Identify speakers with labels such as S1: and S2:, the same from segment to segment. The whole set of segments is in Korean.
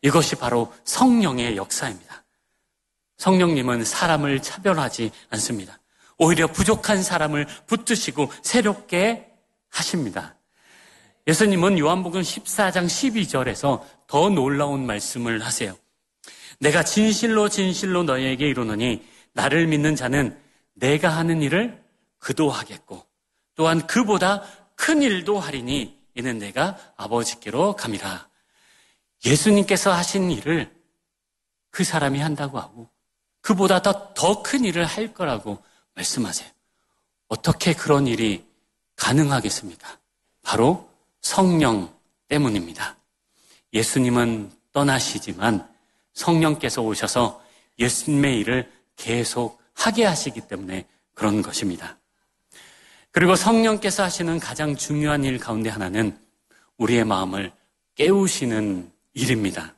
S1: 이것이 바로 성령의 역사입니다. 성령님은 사람을 차별하지 않습니다. 오히려 부족한 사람을 붙드시고 새롭게 하십니다. 예수님은 요한복음 14장 12절에서 더 놀라운 말씀을 하세요. 내가 진실로 진실로 너희에게 이르노니 나를 믿는 자는 내가 하는 일을 그도 하겠고 또한 그보다 큰 일도 하리니 이는 내가 아버지께로 감이라. 예수님께서 하신 일을 그 사람이 한다고 하고 그보다 더 큰 일을 할 거라고 말씀하세요. 어떻게 그런 일이 가능하겠습니까? 바로 성령 때문입니다. 예수님은 떠나시지만 성령께서 오셔서 예수님의 일을 계속 하게 하시기 때문에 그런 것입니다. 그리고 성령께서 하시는 가장 중요한 일 가운데 하나는 우리의 마음을 깨우시는 일입니다.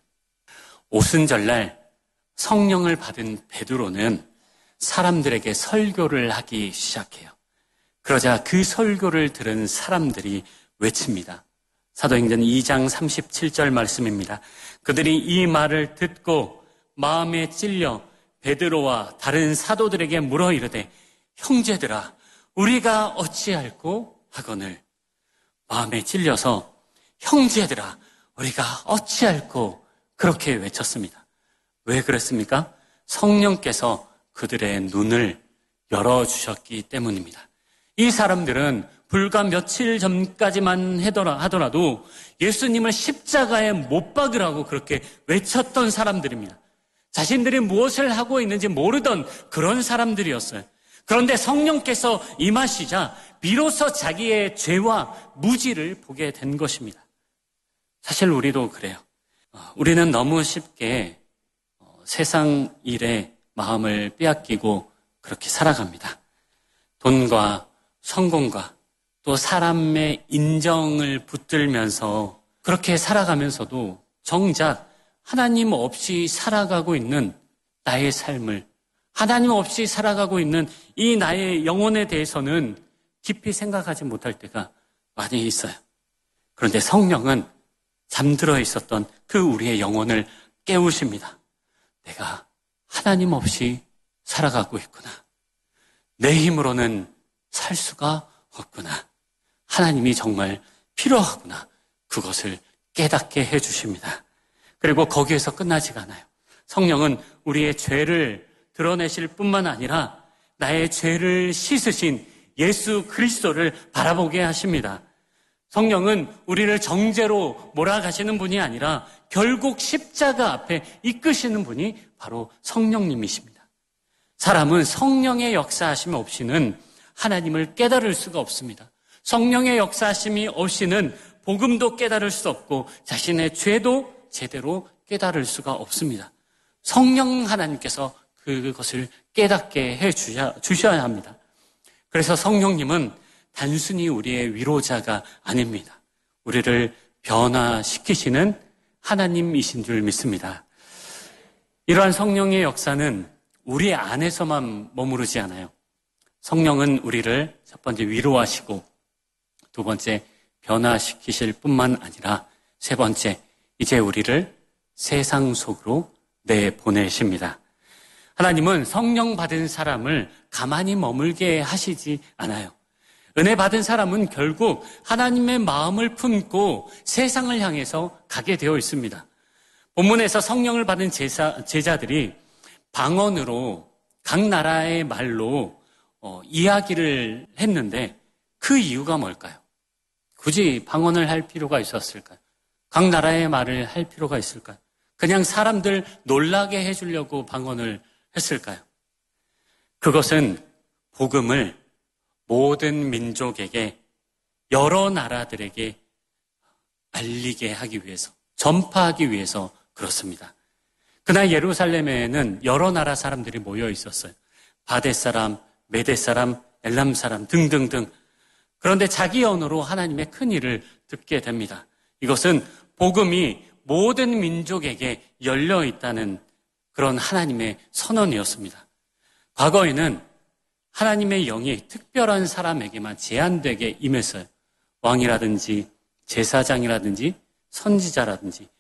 S1: 오순절날 성령을 받은 베드로는 사람들에게 설교를 하기 시작해요. 그러자 그 설교를 들은 사람들이 외칩니다. 사도행전 2장 37절 말씀입니다. 그들이 이 말을 듣고 마음에 찔려 베드로와 다른 사도들에게 물어 이르되 형제들아 우리가 어찌할꼬 하거늘. 마음에 찔려서 형제들아 우리가 어찌할꼬 그렇게 외쳤습니다. 왜 그랬습니까? 성령께서 그들의 눈을 열어주셨기 때문입니다. 이 사람들은 불과 며칠 전까지만 하더라도 예수님을 십자가에 못 박으라고 그렇게 외쳤던 사람들입니다. 자신들이 무엇을 하고 있는지 모르던 그런 사람들이었어요. 그런데 성령께서 임하시자 비로소 자기의 죄와 무지를 보게 된 것입니다. 사실 우리도 그래요. 우리는 너무 쉽게 세상 일에 마음을 빼앗기고 그렇게 살아갑니다. 돈과 성공과 또 사람의 인정을 붙들면서 그렇게 살아가면서도 정작 하나님 없이 살아가고 있는 나의 삶을, 하나님 없이 살아가고 있는 이 나의 영혼에 대해서는 깊이 생각하지 못할 때가 많이 있어요. 그런데 성령은 잠들어 있었던 그 우리의 영혼을 깨우십니다. 내가 하나님 없이 살아가고 있구나. 내 힘으로는 살 수가 없구나. 하나님이 정말 필요하구나. 그것을 깨닫게 해주십니다. 그리고 거기에서 끝나지가 않아요. 성령은 우리의 죄를 드러내실 뿐만 아니라 나의 죄를 씻으신 예수 그리스도를 바라보게 하십니다. 성령은 우리를 정죄로 몰아가시는 분이 아니라 결국 십자가 앞에 이끄시는 분이 바로 성령님이십니다. 사람은 성령의 역사하심 없이는 하나님을 깨달을 수가 없습니다. 성령의 역사하심이 없이는 복음도 깨달을 수 없고 자신의 죄도 제대로 깨달을 수가 없습니다. 성령 하나님께서 그것을 깨닫게 해주셔야 합니다. 그래서 성령님은 단순히 우리의 위로자가 아닙니다. 우리를 변화시키시는 하나님이신 줄 믿습니다. 이러한 성령의 역사는 우리 안에서만 머무르지 않아요. 성령은 우리를 첫 번째 위로하시고 두 번째 변화시키실 뿐만 아니라 세 번째 이제 우리를 세상 속으로 내보내십니다. 하나님은 성령 받은 사람을 가만히 머물게 하시지 않아요. 은혜 받은 사람은 결국 하나님의 마음을 품고 세상을 향해서 가게 되어 있습니다. 본문에서 성령을 받은 제자들이 방언으로 각 나라의 말로 이야기를 했는데 그 이유가 뭘까요? 굳이 방언을 할 필요가 있었을까요? 각 나라의 말을 할 필요가 있을까요? 그냥 사람들 놀라게 해주려고 방언을 했을까요? 그것은 복음을 모든 민족에게 여러 나라들에게 알리게 하기 위해서, 전파하기 위해서 그렇습니다. 그날 예루살렘에는 여러 나라 사람들이 모여 있었어요. 바데 사람, 메데 사람, 엘람 사람 등등등. 그런데 자기 언어로 하나님의 큰 일을 듣게 됩니다. 이것은 복음이 모든 민족에게 열려 있다는 그런 하나님의 선언이었습니다. 과거에는 하나님의 영이 특별한 사람에게만 제한되게 임했어요. 왕이라든지 제사장이라든지 선지자라든지